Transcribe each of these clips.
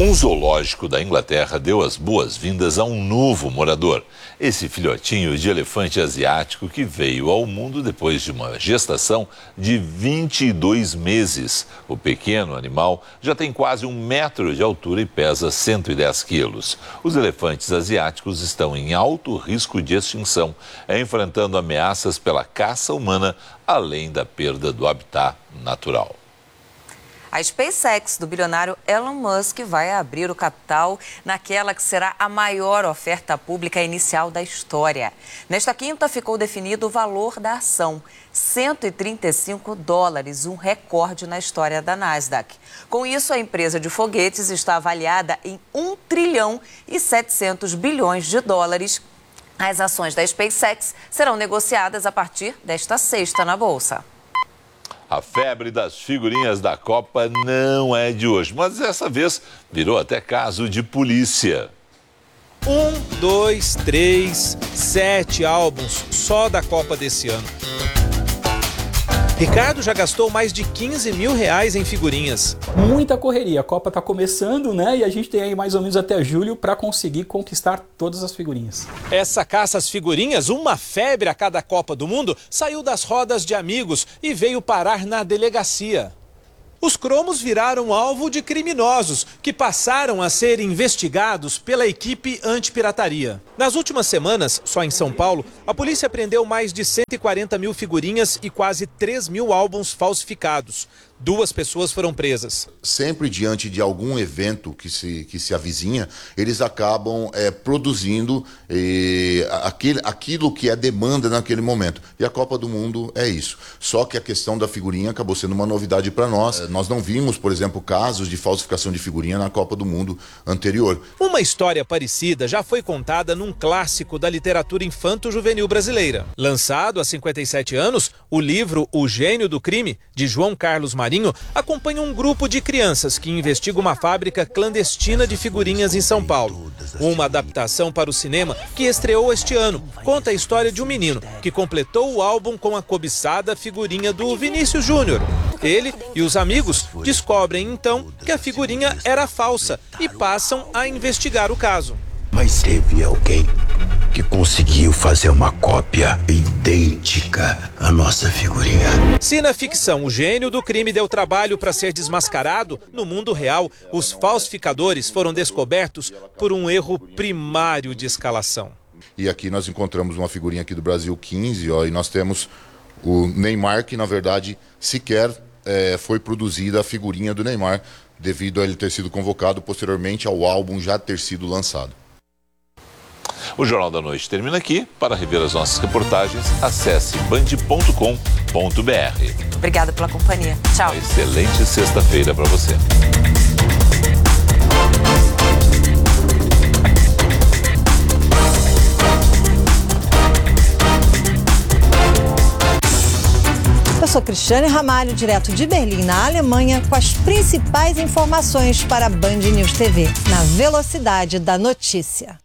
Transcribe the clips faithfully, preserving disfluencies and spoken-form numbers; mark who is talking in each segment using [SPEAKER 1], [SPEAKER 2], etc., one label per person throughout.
[SPEAKER 1] Um zoológico da Inglaterra deu as boas-vindas a um novo morador. Esse filhotinho de elefante asiático que veio ao mundo depois de uma gestação de vinte e dois meses. O pequeno animal já tem quase um metro de altura e pesa cento e dez quilos. Os elefantes asiáticos estão em alto risco de extinção, enfrentando ameaças pela caça humana, além da perda do habitat natural.
[SPEAKER 2] A SpaceX do bilionário Elon Musk vai abrir o capital naquela que será a maior oferta pública inicial da história. Nesta quinta ficou definido o valor da ação, cento e trinta e cinco dólares, um recorde na história da Nasdaq. Com isso, a empresa de foguetes está avaliada em um trilhão e setecentos bilhões de dólares. As ações da SpaceX serão negociadas a partir desta sexta na Bolsa.
[SPEAKER 1] A febre das figurinhas da Copa não é de hoje, mas dessa vez virou até caso de polícia.
[SPEAKER 3] Um, dois, três, sete álbuns só da Copa desse ano. Ricardo já gastou mais de quinze mil reais em figurinhas.
[SPEAKER 4] Muita correria, a Copa está começando, né? E a gente tem aí mais ou menos até julho para conseguir conquistar todas as figurinhas.
[SPEAKER 3] Essa caça às figurinhas, uma febre a cada Copa do Mundo, saiu das rodas de amigos e veio parar na delegacia. Os cromos viraram alvo de criminosos que passaram a ser investigados pela equipe antipirataria. Nas últimas semanas, só em São Paulo, a polícia apreendeu mais de cento e quarenta mil figurinhas e quase três mil álbuns falsificados. Duas pessoas foram presas.
[SPEAKER 5] Sempre diante de algum evento que se, que se avizinha, eles acabam é, produzindo é, aquele, aquilo que é demanda naquele momento. E a Copa do Mundo é isso. Só que a questão da figurinha acabou sendo uma novidade para nós. É, nós não vimos, por exemplo, casos de falsificação de figurinha na Copa do Mundo anterior.
[SPEAKER 3] Uma história parecida já foi contada num clássico da literatura infanto-juvenil brasileira. Lançado há cinquenta e sete anos, o livro O Gênio do Crime, de João Carlos Marinho, acompanha um grupo de crianças que investiga uma fábrica clandestina de figurinhas em São Paulo. Uma adaptação para o cinema que estreou este ano conta a história de um menino que completou o álbum com a cobiçada figurinha do Vinícius Júnior. Ele e os amigos descobrem então que a figurinha era falsa e passam a investigar o caso.
[SPEAKER 6] Mas teve alguém que conseguiu fazer uma cópia idêntica à nossa figurinha.
[SPEAKER 3] Se na ficção o gênio do crime deu trabalho para ser desmascarado, no mundo real, os falsificadores foram descobertos por um erro primário de escalação.
[SPEAKER 5] E aqui nós encontramos uma figurinha aqui do Brasil quinze, ó, e nós temos o Neymar, que na verdade sequer é, foi produzida a figurinha do Neymar, devido a ele ter sido convocado posteriormente ao álbum já ter sido lançado.
[SPEAKER 1] O Jornal da Noite termina aqui. Para rever as nossas reportagens, acesse band ponto com ponto br.
[SPEAKER 2] Obrigada pela companhia. Tchau.
[SPEAKER 1] Uma excelente sexta-feira para você.
[SPEAKER 7] Eu sou Cristiane Ramalho, direto de Berlim, na Alemanha, com as principais informações para a Band News T V, na velocidade da notícia.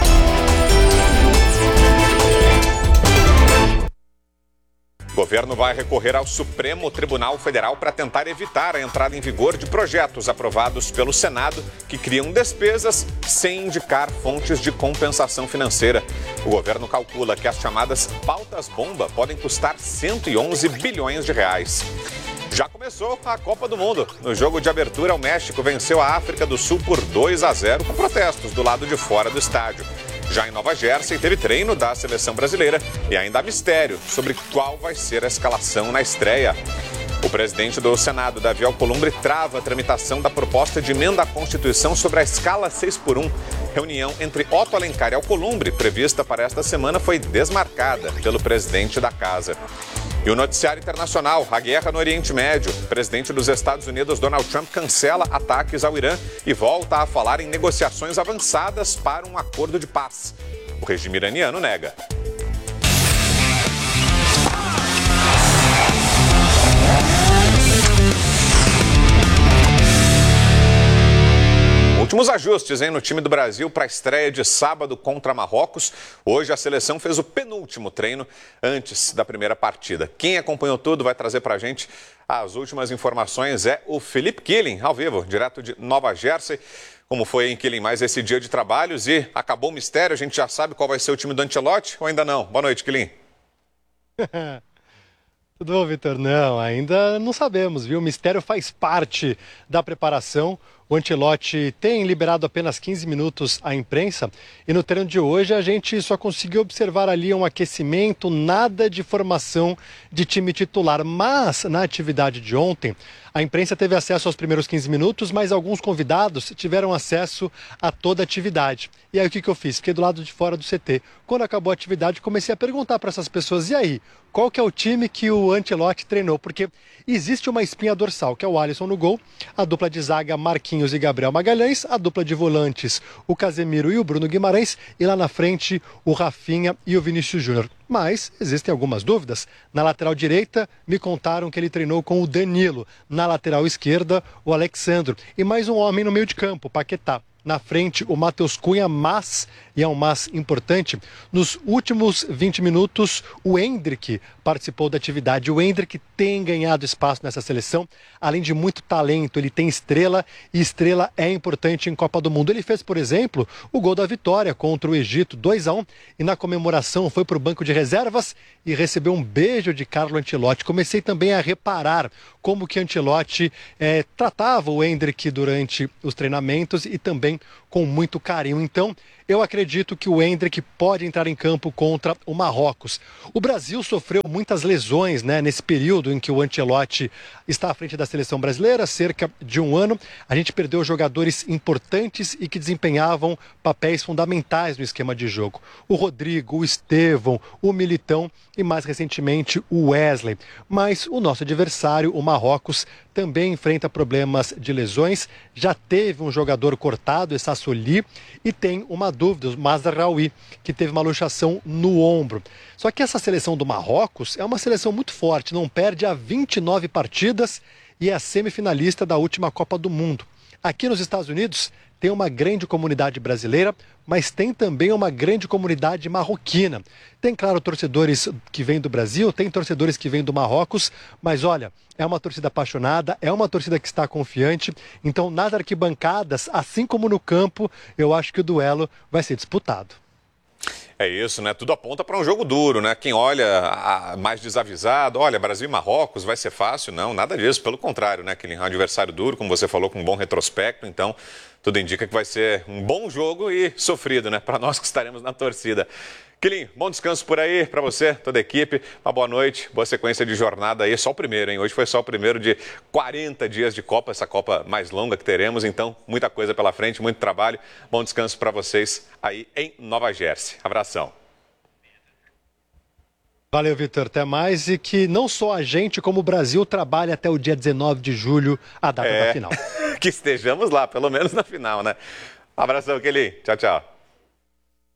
[SPEAKER 8] O governo vai recorrer ao Supremo Tribunal Federal para tentar evitar a entrada em vigor de projetos aprovados pelo Senado que criam despesas sem indicar fontes de compensação financeira. O governo calcula que as chamadas pautas-bomba podem custar cento e onze bilhões de reais. Já começou a Copa do Mundo. No jogo de abertura, o México venceu a África do Sul por dois a zero, com protestos do lado de fora do estádio. Já em Nova Jersey, teve treino da seleção brasileira e ainda há mistério sobre qual vai ser a escalação na estreia. O presidente do Senado, Davi Alcolumbre, trava a tramitação da proposta de emenda à Constituição sobre a escala seis por um. Reunião entre Otto Alencar e Alcolumbre, prevista para esta semana, foi desmarcada pelo presidente da Casa. E o noticiário internacional, a guerra no Oriente Médio. O presidente dos Estados Unidos, Donald Trump, cancela ataques ao Irã e volta a falar em negociações avançadas para um acordo de paz. O regime iraniano nega. Últimos ajustes, hein, no time do Brasil para a estreia de sábado contra Marrocos. Hoje a seleção fez o penúltimo treino antes da primeira partida. Quem acompanhou tudo vai trazer para a gente as últimas informações é o Felipe Killing, ao vivo, direto de Nova Jersey. Como foi, em Quilim, mais esse dia de trabalhos e acabou o mistério? A gente já sabe qual vai ser o time do Ancelotti ou ainda não? Boa noite, Quilim.
[SPEAKER 9] Tudo bom, Vitor? Não, ainda não sabemos, viu? O mistério faz parte da preparação. O Ancelotti tem liberado apenas quinze minutos à imprensa e no treino de hoje a gente só conseguiu observar ali um aquecimento, nada de formação de time titular. Mas na atividade de ontem, a imprensa teve acesso aos primeiros quinze minutos, mas alguns convidados tiveram acesso a toda a atividade. E aí o que, que eu fiz? Fiquei do lado de fora do C T. Quando acabou a atividade, comecei a perguntar para essas pessoas, e aí, qual que é o time que o Ancelotti treinou? Porque existe uma espinha dorsal, que é o Alisson no gol, a dupla de zaga Marquinhos e Gabriel Magalhães, a dupla de volantes o Casemiro e o Bruno Guimarães, e lá na frente o Rafinha e o Vinícius Júnior. Mas existem algumas dúvidas. Na lateral direita, me contaram que ele treinou com o Danilo. Na lateral esquerda, o Alexandro. E mais um homem no meio de campo, o Paquetá. Na frente, o Matheus Cunha, mas, e é um mas importante, nos últimos vinte minutos, o Endrick participou da atividade. O Endrick tem ganhado espaço nessa seleção, além de muito talento, ele tem estrela, e estrela é importante em Copa do Mundo. Ele fez, por exemplo, o gol da vitória contra o Egito, dois a um, e na comemoração foi para o banco de reservas e recebeu um beijo de Carlo Ancelotti. Comecei também a reparar como que Ancelotti eh, tratava o Endrick durante os treinamentos e também com muito carinho. Então, eu acredito que o Endrick pode entrar em campo contra o Marrocos. O Brasil sofreu muitas lesões, né, nesse período em que o Ancelotti está à frente da seleção brasileira, cerca de um ano. A gente perdeu jogadores importantes e que desempenhavam papéis fundamentais no esquema de jogo. O Rodrigo, o Estevão, o Militão e mais recentemente o Wesley. Mas o nosso adversário, o Marrocos, também enfrenta problemas de lesões. Já teve um jogador cortado, essa Sassoli, e tem uma dúvida, o Mazraoui, que teve uma luxação no ombro. Só que essa seleção do Marrocos é uma seleção muito forte, não perde há vinte e nove partidas e é a semifinalista da última Copa do Mundo. Aqui nos Estados Unidos tem uma grande comunidade brasileira, mas tem também uma grande comunidade marroquina. Tem, claro, torcedores que vêm do Brasil, tem torcedores que vêm do Marrocos, mas olha, é uma torcida apaixonada, é uma torcida que está confiante, então nas arquibancadas, assim como no campo, eu acho que o duelo vai ser disputado.
[SPEAKER 8] É isso, né? Tudo aponta para um jogo duro, né? Quem olha a, mais desavisado, olha, Brasil e Marrocos, vai ser fácil? Não, nada disso. Pelo contrário, né? Aquele adversário duro, como você falou, com um bom retrospecto. Então, tudo indica que vai ser um bom jogo e sofrido, né? Para nós que estaremos na torcida. Quilim, bom descanso por aí para você, toda a equipe. Uma boa noite, boa sequência de jornada aí. Só o primeiro, hein? Hoje foi só o primeiro de quarenta dias de Copa, essa Copa mais longa que teremos. Então, muita coisa pela frente, muito trabalho. Bom descanso para vocês aí em Nova Jersey. Abração.
[SPEAKER 9] Valeu, Vitor. Até mais. E que não só a gente, como o Brasil, trabalhe até o dia dezenove de julho, a data
[SPEAKER 8] é,
[SPEAKER 9] da final.
[SPEAKER 8] Que estejamos lá, pelo menos na final, né? Abração, Quilim. Tchau, tchau.